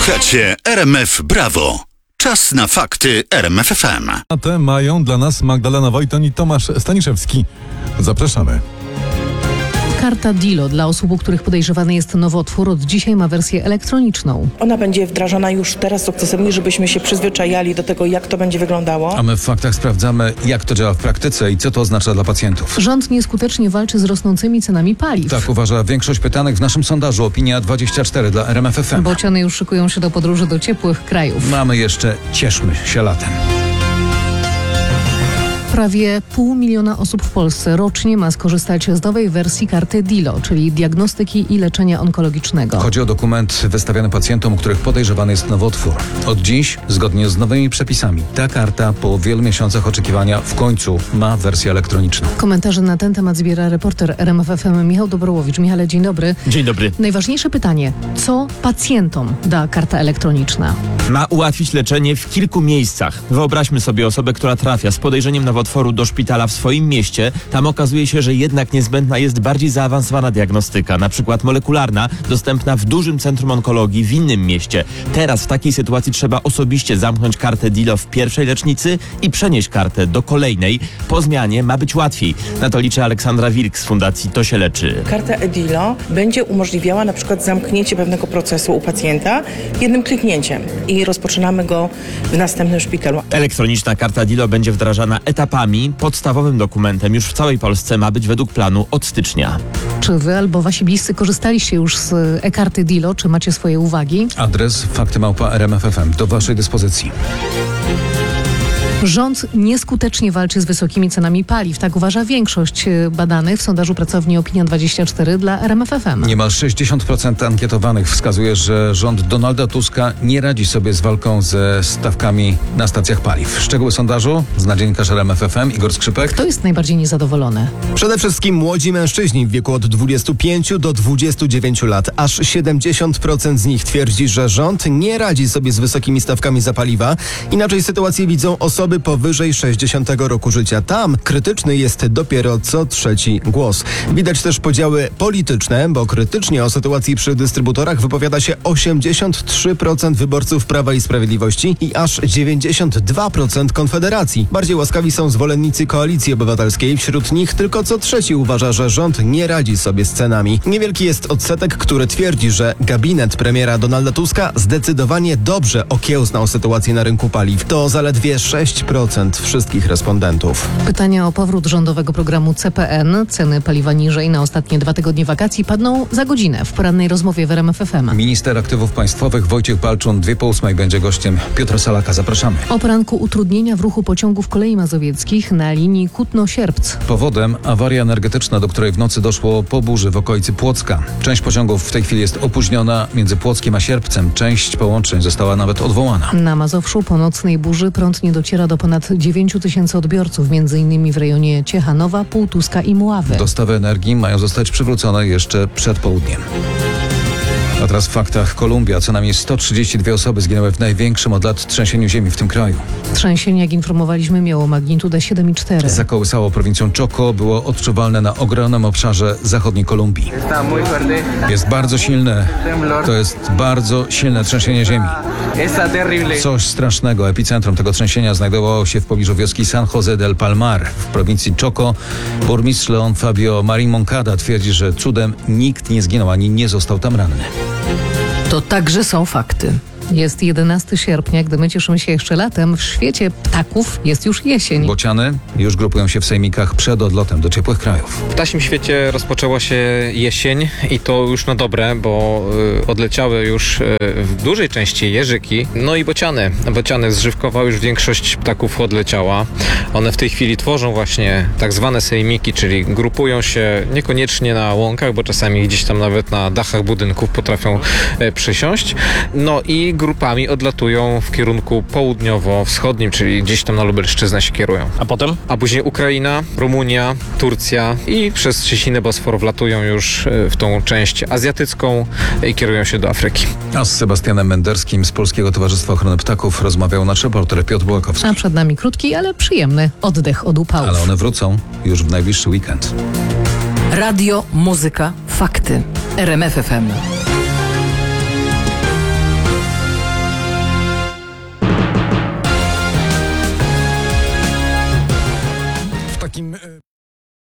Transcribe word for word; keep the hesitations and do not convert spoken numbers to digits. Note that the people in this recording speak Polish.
Słuchacie R M F Brawo. Czas na fakty R M F F M. A te mają dla nas Magdalena Wojton i Tomasz Staniszewski. Zapraszamy. Karta DILO dla osób, u których podejrzewany jest nowotwór, od dzisiaj ma wersję elektroniczną. Ona będzie wdrażana już teraz sukcesywnie, żebyśmy się przyzwyczajali do tego, jak to będzie wyglądało. A my w faktach sprawdzamy, jak to działa w praktyce i co to oznacza dla pacjentów. Rząd nieskutecznie walczy z rosnącymi cenami paliw. Tak uważa większość pytanych w naszym sondażu Opinia dwadzieścia cztery dla R M F F M. Bociany już szykują się do podróży do ciepłych krajów. Mamy jeszcze Cieszmy się latem. Prawie pół miliona osób w Polsce rocznie ma skorzystać z nowej wersji karty DILO, czyli diagnostyki i leczenia onkologicznego. Chodzi o dokument wystawiany pacjentom, u których podejrzewany jest nowotwór. Od dziś, zgodnie z nowymi przepisami, ta karta po wielu miesiącach oczekiwania w końcu ma wersję elektroniczną. Komentarze na ten temat zbiera reporter R M F F M Michał Dobrowowicz. Michale, dzień dobry. Dzień dobry. Najważniejsze pytanie, co pacjentom da karta elektroniczna? Ma ułatwić leczenie w kilku miejscach. Wyobraźmy sobie osobę, która trafia z podejrzeniem nowotworu do szpitala w swoim mieście. Tam okazuje się, że jednak niezbędna jest bardziej zaawansowana diagnostyka, na przykład molekularna, dostępna w dużym centrum onkologii w innym mieście. Teraz w takiej sytuacji trzeba osobiście zamknąć kartę DILO w pierwszej lecznicy i przenieść kartę do kolejnej. Po zmianie ma być łatwiej. Na to liczy Aleksandra Wilk z Fundacji To się leczy. Karta e-DILO będzie umożliwiała na przykład zamknięcie pewnego procesu u pacjenta jednym kliknięciem i rozpoczynamy go w następnym szpitalu. Elektroniczna karta DILO będzie wdrażana etapami. Podstawowym dokumentem już w całej Polsce ma być według planu od stycznia. Czy wy albo wasi bliscy korzystaliście już z e-karty DILO? Czy macie swoje uwagi? Adres fakty małpa R M F F M do waszej dyspozycji. Rząd nieskutecznie walczy z wysokimi cenami paliw. Tak uważa większość badanych w sondażu pracowni Opinia dwadzieścia cztery dla R M F F M. Niemal sześćdziesiąt procent ankietowanych wskazuje, że rząd Donalda Tuska nie radzi sobie z walką ze stawkami na stacjach paliw. Szczegóły sondażu zna dziennikarz R M F F M Igor Skrzypek. Kto jest najbardziej niezadowolony? Przede wszystkim młodzi mężczyźni w wieku od dwudziestu pięciu do dwudziestu dziewięciu lat. Aż siedemdziesiąt procent z nich twierdzi, że rząd nie radzi sobie z wysokimi stawkami za paliwa. Inaczej sytuację widzą osoby powyżej sześćdziesiątego roku życia. Tam krytyczny jest dopiero co trzeci głos. Widać też podziały polityczne, bo krytycznie o sytuacji przy dystrybutorach wypowiada się osiemdziesiąt trzy procent wyborców Prawa i Sprawiedliwości i aż dziewięćdziesiąt dwa procent Konfederacji. Bardziej łaskawi są zwolennicy Koalicji Obywatelskiej. Wśród nich tylko co trzeci uważa, że rząd nie radzi sobie z cenami. Niewielki jest odsetek, który twierdzi, że gabinet premiera Donalda Tuska zdecydowanie dobrze okiełznał sytuację na rynku paliw. To zaledwie sześć procent wszystkich respondentów. Pytania o powrót rządowego programu C P N, ceny paliwa niżej na ostatnie dwa tygodnie wakacji, padną za godzinę w porannej rozmowie w R M F F M. Minister Aktywów Państwowych Wojciech Balczun dwie po ósmej będzie gościem Piotra Salaka. Zapraszamy. O poranku utrudnienia w ruchu pociągów kolei mazowieckich na linii Kutno-Sierpc. Powodem awaria energetyczna, do której w nocy doszło po burzy w okolicy Płocka. Część pociągów w tej chwili jest opóźniona między Płockiem a Sierpcem. Część połączeń została nawet odwołana. Na Mazowszu po nocnej burzy prąd nie dociera do ponad dziewięciu tysięcy odbiorców, między innymi w rejonie Ciechanowa, Półtuska i Mławy. Dostawy energii mają zostać przywrócone jeszcze przed południem. A teraz w faktach. Kolumbia. Co najmniej sto trzydzieści dwie osoby zginęły w największym od lat trzęsieniu ziemi w tym kraju. Trzęsienie, jak informowaliśmy, miało magnitudę siedem i cztery. Zakołysało prowincją Chocó, było odczuwalne na ogromnym obszarze zachodniej Kolumbii. Jest bardzo silne. To jest bardzo silne trzęsienie ziemi. Coś strasznego. Epicentrum tego trzęsienia znajdowało się w pobliżu wioski San José del Palmar w prowincji Chocó. Burmistrz Leon Fabio Marín Moncada twierdzi, że cudem nikt nie zginął ani nie został tam ranny. To także są fakty. Jest jedenastego sierpnia, gdy my cieszymy się jeszcze latem, w świecie ptaków jest już jesień. Bociany już grupują się w sejmikach przed odlotem do ciepłych krajów. W ptasim świecie rozpoczęła się jesień i to już na dobre, bo y, odleciały już y, w dużej części jeżyki, no i bociany. Bociany zżywkowa już większość ptaków odleciała. One w tej chwili tworzą właśnie tak zwane sejmiki, czyli grupują się niekoniecznie na łąkach, bo czasami gdzieś tam nawet na dachach budynków potrafią y, przysiąść. No i grupami odlatują w kierunku południowo-wschodnim, czyli gdzieś tam na Lubelszczyznę się kierują. A potem? A później Ukraina, Rumunia, Turcja i przez Cieśninę Bosfor wlatują już w tą część azjatycką i kierują się do Afryki. A z Sebastianem Menderskim z Polskiego Towarzystwa Ochrony Ptaków rozmawiał nasz reporter Piotr Bułakowski. A przed nami krótki, ale przyjemny oddech od upałów. Ale one wrócą już w najbliższy weekend. Radio, muzyka, fakty. R M F F M. takim... e,